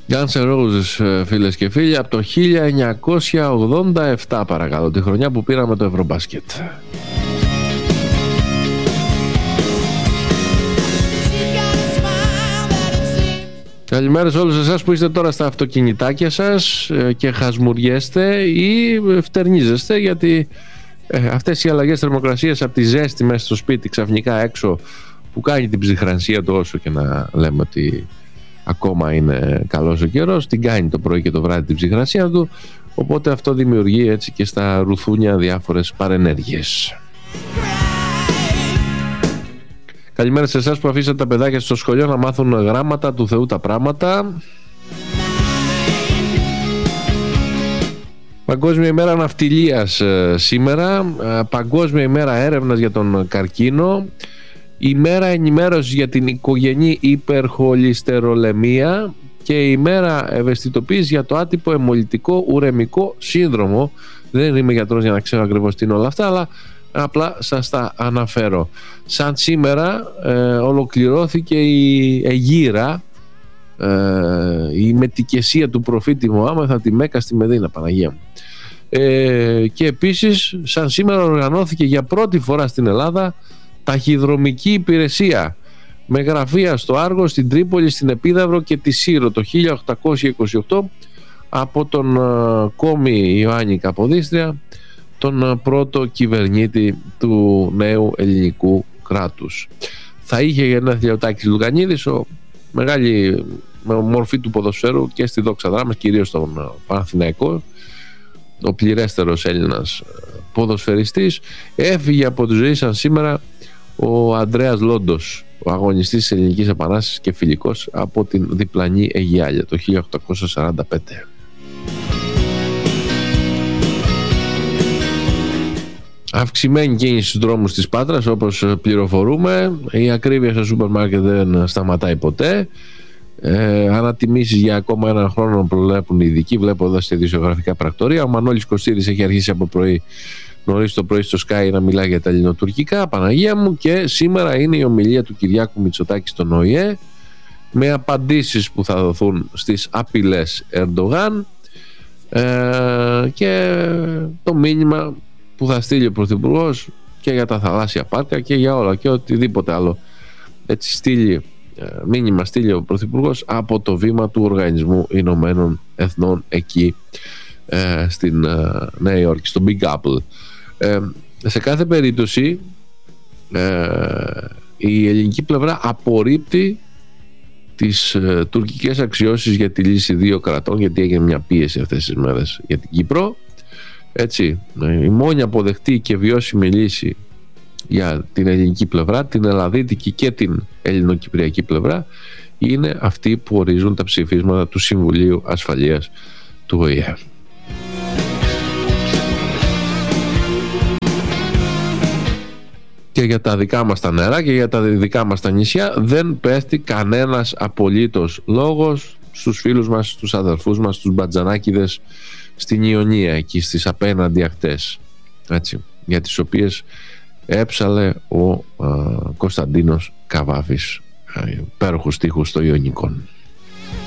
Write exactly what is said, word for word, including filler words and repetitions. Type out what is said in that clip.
Guns N' Roses, φίλες και φίλοι, από το χίλια εννιακόσια ογδόντα επτά, παρακαλώ, τη χρονιά που πήραμε το Ευρωμπάσκετ. Καλημέρα σε όλους εσάς που είστε τώρα στα αυτοκινητάκια σας και χασμουριέστε ή φτερνίζεστε, γιατί ε, αυτές οι αλλαγές θερμοκρασίας από τη ζέστη μέσα στο σπίτι ξαφνικά έξω, που κάνει την ψυχρανσία του, όσο και να λέμε ότι ακόμα είναι καλός ο καιρός, την κάνει το πρωί και το βράδυ την ψυχρανσία του, οπότε αυτό δημιουργεί έτσι και στα ρουθούνια διάφορες παρενέργειες. Καλημέρα σε εσάς που αφήσατε τα παιδάκια στο σχολείο να μάθουν γράμματα του Θεού τα πράγματα. Παγκόσμια ημέρα ναυτιλίας σήμερα, Παγκόσμια ημέρα έρευνας για τον καρκίνο, ημέρα ενημέρωσης για την οικογενή υπερχολυστερολεμία και ημέρα ευαισθητοποίησης για το άτυπο αιμολυτικό ουρεμικό σύνδρομο. Δεν είμαι γιατρός για να ξέρω ακριβώς τι είναι όλα αυτά, αλλά απλά σας τα αναφέρω. Σαν σήμερα ε, ολοκληρώθηκε η Αιγύρα, ε, η μετικεσία του προφήτη Μωάμεθ από τη Μέκα στη Μεδίνα, Παναγία μου. Ε, και επίσης σαν σήμερα οργανώθηκε για πρώτη φορά στην Ελλάδα ταχυδρομική υπηρεσία με γραφεία στο Άργο, στην Τρίπολη, στην Επίδαυρο και τη Σύρο το χίλια οκτακόσια είκοσι οκτώ από τον uh, Κόμη Ιωάννη Καποδίστρια, τον πρώτο κυβερνήτη του νέου ελληνικού κράτους. Θα είχε γενέθλια ο Τάκης Λουκανίδης, ο μεγάλη μορφή του ποδοσφαίρου και στη Δόξα Δράμας, κυρίως στον Παναθηναϊκό, ο πληρέστερος Έλληνας ποδοσφαιριστής. Έφυγε από τη ζωή σαν σήμερα ο Ανδρέας Λόντος, ο αγωνιστής της Ελληνικής Επανάστασης και φιλικός από την διπλανή Αιγιάλια το χίλια οκτακόσια σαράντα πέντε. Αυξημένη κίνηση στους δρόμους της Πάτρας, όπως πληροφορούμε. Η ακρίβεια στο σούπερ μάρκετ δεν σταματάει ποτέ. Ε, ανατιμήσεις για ακόμα έναν χρόνο προβλέπουν οι ειδικοί. Βλέπω εδώ στα ειδησιογραφικά πρακτορία. Ο Μανώλης Κωστίδης έχει αρχίσει από πρωί, νωρίς το πρωί στο Sky, να μιλάει για τα ελληνοτουρκικά, Παναγία μου. Και σήμερα είναι η ομιλία του Κυριάκου Μητσοτάκη στον Ο Η Ε, με απαντήσεις που θα δοθούν στις απειλές Ερντογάν ε, και το μήνυμα που θα στείλει ο Πρωθυπουργός και για τα θαλάσσια πάρκα και για όλα και οτιδήποτε άλλο έτσι στείλει, μήνυμα στείλει ο Πρωθυπουργός από το βήμα του Οργανισμού Ηνωμένων Εθνών εκεί ε, στην ε, Νέα Υόρκη, στο Big Apple. Ε, σε κάθε περίπτωση ε, η ελληνική πλευρά απορρίπτει τις ε, τουρκικές αξιώσεις για τη λύση δύο κρατών, γιατί έγινε μια πίεση αυτές τις μέρες για την Κύπρο. Έτσι, η μόνη αποδεκτή και βιώσιμη λύση για την ελληνική πλευρά, την ελλαδίτικη και την ελληνοκυπριακή πλευρά, είναι αυτή που ορίζουν τα ψηφίσματα του Συμβουλίου Ασφαλείας του Ο Η Ε. Και για τα δικά μας τα νερά και για τα δικά μας τα νησιά δεν πέφτει κανένας απολύτως λόγος στους φίλους μας, στους αδερφούς μας, στους μπατζανάκηδες στην Ιωνία, εκεί στις απέναντι ακτές, έτσι, για τις οποίες έψαλε ο α, Κωνσταντίνος Καβάφης υπέροχους στίχους στο Ιωνικόν.